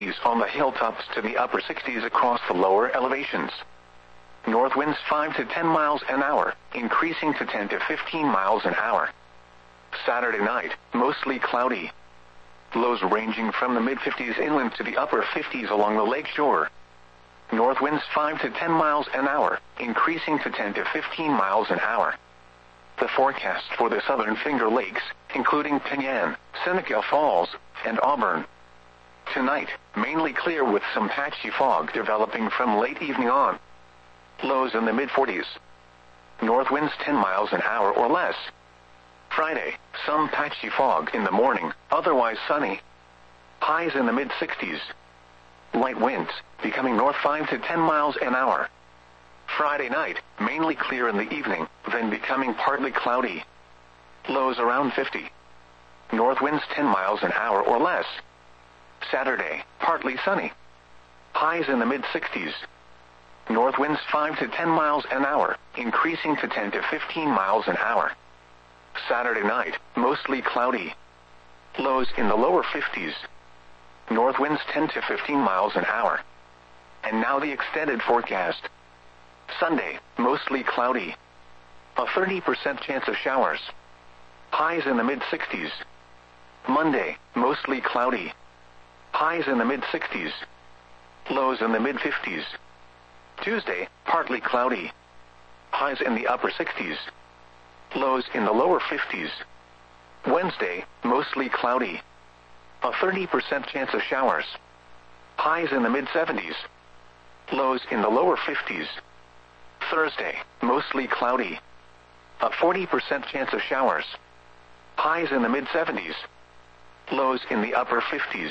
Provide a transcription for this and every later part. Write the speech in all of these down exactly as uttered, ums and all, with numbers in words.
on the hilltops to the upper sixties across the lower elevations. North winds five to ten miles an hour, increasing to ten to fifteen miles an hour. Saturday night, mostly cloudy. Lows ranging from the mid fifties inland to the upper fifties along the lake shore. North winds five to ten miles an hour, increasing to ten to fifteen miles an hour. The forecast for the southern Finger Lakes, including Penyan, Seneca Falls, and Auburn. Tonight, mainly clear with some patchy fog developing from late evening on. Lows in the mid forties. North winds ten miles an hour or less. Friday, some patchy fog in the morning, otherwise sunny. Highs in the mid sixties. Light winds, becoming north five to ten miles an hour. Friday night, mainly clear in the evening, then becoming partly cloudy. Lows around fifty. North winds ten miles an hour or less. Saturday, partly sunny. Highs in the mid sixties. North winds five to ten miles an hour, increasing to ten to fifteen miles an hour. Saturday night, mostly cloudy. Lows in the lower fifties. North winds ten to fifteen miles an hour. And now the extended forecast. Sunday, mostly cloudy. A thirty percent chance of showers. Highs in the mid sixties. Monday, mostly cloudy. Highs in the mid sixties. Lows in the mid fifties. Tuesday, partly cloudy. Highs in the upper sixties. Lows in the lower fifties. Wednesday, mostly cloudy. A thirty percent chance of showers. Highs in the mid seventies. Lows in the lower fifties. Thursday, mostly cloudy. A forty percent chance of showers. Highs in the mid seventies. Lows in the upper fifties.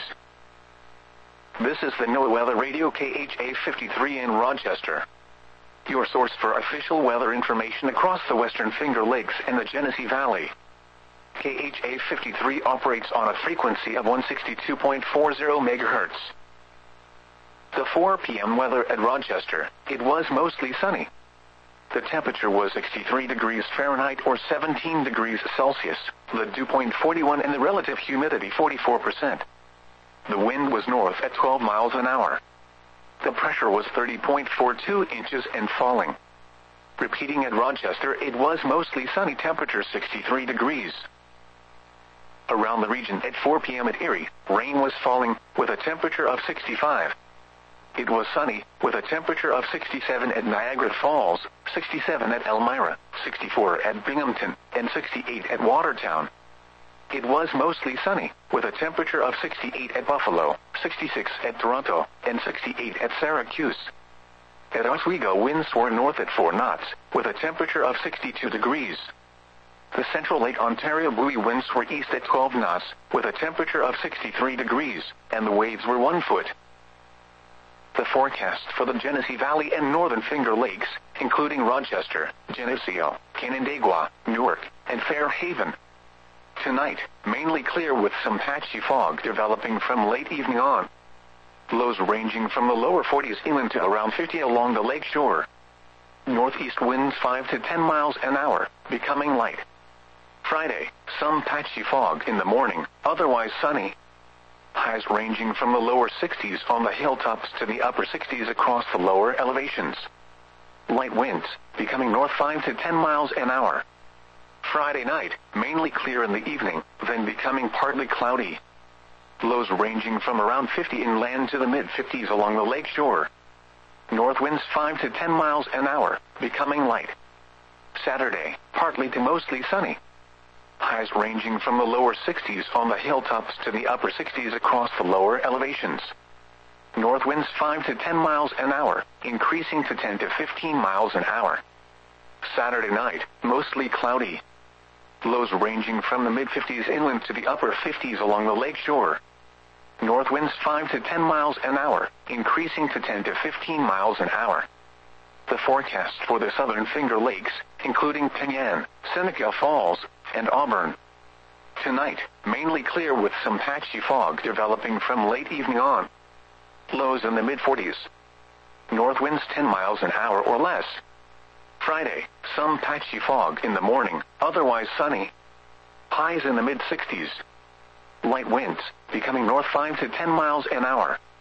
This is the NOAA Weather Radio K H A fifty-three in Rochester. Your source for official weather information across the Western Finger Lakes and the Genesee Valley. K H A fifty-three operates on a frequency of one sixty-two point four zero megahertz. The four p m weather at Rochester, it was mostly sunny. The temperature was sixty-three degrees Fahrenheit or seventeen degrees Celsius, the dew point forty-one and the relative humidity forty-four percent. The wind was north at twelve miles an hour. The pressure was thirty point four two inches and falling. Repeating at Rochester, it was mostly sunny, temperature sixty-three degrees. Around the region at four p m at Erie, rain was falling, with a temperature of sixty-five. It was sunny, with a temperature of sixty-seven at Niagara Falls, sixty-seven at Elmira, sixty-four at Binghamton, and sixty-eight at Watertown. It was mostly sunny, with a temperature of sixty-eight at Buffalo, sixty-six at Toronto, and sixty-eight at Syracuse. At Oswego, winds were north at four knots, with a temperature of sixty-two degrees. The Central Lake Ontario buoy winds were east at twelve knots, with a temperature of sixty-three degrees, and the waves were one foot. The forecast for the Genesee Valley and Northern Finger Lakes, including Rochester, Geneseo, Canandaigua, Newark, and Fairhaven. Tonight, mainly clear with some patchy fog developing from late evening on. Lows ranging from the lower forties inland to around fifty along the lake shore. Northeast winds five to ten miles an hour, becoming light. Friday, some patchy fog in the morning, otherwise sunny. Highs ranging from the lower sixties on the hilltops to the upper sixties across the lower elevations. Light winds, becoming north five to ten miles an hour. Friday night, mainly clear in the evening, then becoming partly cloudy. Lows ranging from around fifty inland to the mid fifties along the lake shore. North winds five to ten miles an hour, becoming light. Saturday, partly to mostly sunny. Highs ranging from the lower sixties on the hilltops to the upper sixties across the lower elevations. North winds five to ten miles an hour, increasing to ten to fifteen miles an hour. Saturday night, mostly cloudy. Lows ranging from the mid fifties inland to the upper fifties along the lake shore. North winds five to ten miles an hour, increasing to ten to fifteen miles an hour. The forecast for the southern Finger Lakes, including Penyan, Seneca Falls, and Auburn. Tonight, mainly clear with some patchy fog developing from late evening on. Lows in the mid forties. North winds ten miles an hour or less. Friday, some patchy fog in the morning, otherwise sunny. Highs in the mid sixties. Light winds, becoming north five to ten miles an hour.